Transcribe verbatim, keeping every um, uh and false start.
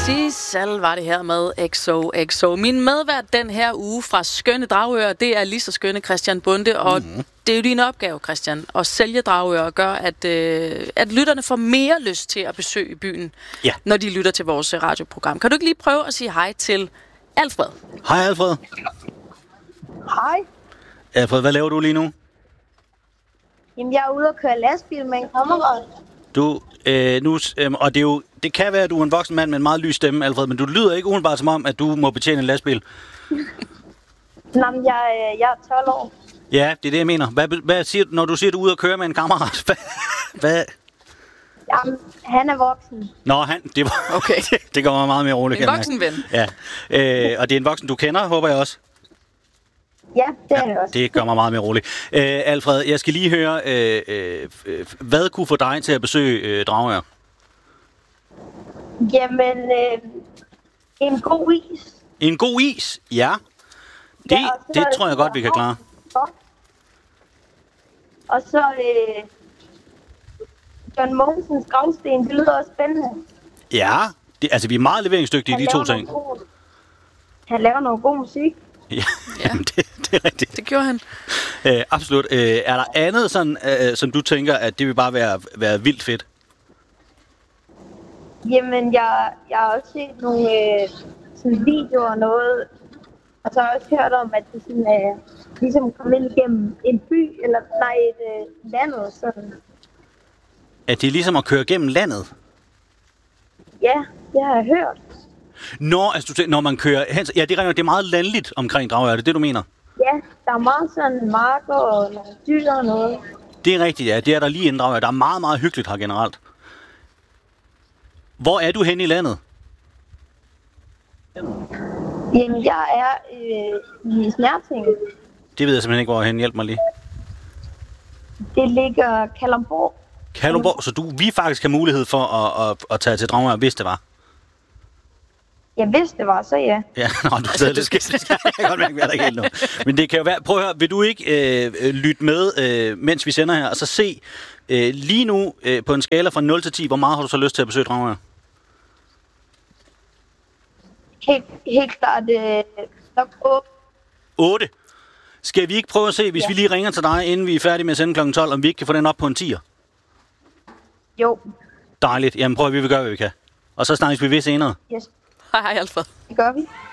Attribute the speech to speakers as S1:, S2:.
S1: Sissel var det her med X O X O. Min medvært den her uge fra skønne Dragør, det er lige så skønne Christian Bonde, og mm-hmm. det er jo din opgave, Christian, at sælge Dragør og gøre, at, øh, at lytterne får mere lyst til at besøge byen, ja. Når de lytter til vores radioprogram. Kan du ikke lige prøve at sige hej til Alfred?
S2: Hej Alfred.
S3: Hej.
S2: Alfred, hvad laver du lige nu?
S3: Jamen, jeg er ude og køre lastbil med en kammerat.
S2: Du, øh, nu, øh, og det er jo, det kan være, at du er en voksen mand med en meget lys stemme, Alfred, men du lyder ikke umiddelbart som om, at du må betjene en lastbil.
S3: Nå, men jeg, jeg er tolv år.
S2: Ja, det er det, jeg mener. Hvad, hvad siger du, når du siger, at du er ude og køre med en kammerat? Hvad? hvad?
S3: Jamen, han er voksen.
S2: Nå, han, det var okay. Det går meget mere roligt.
S1: En voksen ven.
S2: Ja, øh, og det er en voksen, du kender, håber jeg også.
S3: Ja, det er det også.
S2: Det gør mig meget mere roligt. Øh, Alfred, jeg skal lige høre, øh, øh, hvad kunne få dig til at besøge øh, Dragør?
S3: Jamen, øh, en god is.
S2: En god is? Ja. Det,
S3: ja,
S2: det tror jeg godt, vi kan klare.
S3: Og så øh, John Mogensens gravsten, det lyder også spændende.
S2: Ja, det, altså vi er meget leveringsdygtige i de to ting.
S3: God, han laver noget god musik.
S2: Ja, ja. det, det er rigtigt.
S1: Det gjorde han.
S2: Øh, absolut. Øh, er der andet, sådan, øh, som du tænker, at det vil bare være, være vildt fedt?
S3: Jamen, jeg, jeg har også set nogle øh, sådan videoer og noget, og så har jeg også hørt om, at det sådan, øh, ligesom kom ind igennem en by, eller nej, et øh, landet, sådan.
S2: At det er ligesom at køre gennem landet?
S3: Ja, det har jeg hørt.
S2: Når, altså, du tænker, når man kører hen, ja, det er, det er meget landligt omkring Dragør, er det det, du mener?
S3: Ja, der er meget sådan marker og nogle dyr og noget.
S2: Det er rigtigt, ja. Det er der lige inden Dragør. Der er meget, meget hyggeligt her generelt. Hvor er du henne i landet?
S3: Jamen, jeg er øh, i Snærting.
S2: Det ved jeg simpelthen ikke, hvor hen. Hjælp mig lige.
S3: Det ligger Kalundborg.
S2: Kalundborg, så du, vi faktisk har mulighed for at, at, at tage til Dragør, hvis det var?
S3: Ja, hvis det var, så ja.
S2: Ja, nå, du stadig lidt skidt. Jeg kan godt mærke, at der ikke helt nu. Men det kan jo være... Prøv at høre, vil du ikke øh, lytte med, øh, mens vi sender her, og så se øh, lige nu øh, på en skala fra nul til ti, hvor meget har du så lyst til at besøge Dragør?
S3: Helt, helt klart øh, nok otte.
S2: otte? Skal vi ikke prøve at se, hvis ja. vi lige ringer til dig, inden vi er færdige med at sende klokken tolv, om vi ikke kan få den op på en tier?
S3: Jo.
S2: Dejligt. Jamen prøv at vi vil gøre, hvad vi kan. Og så snakkes vi ved senere.
S3: Yes.
S1: Hej, hej Alfred.
S3: Det gør vi.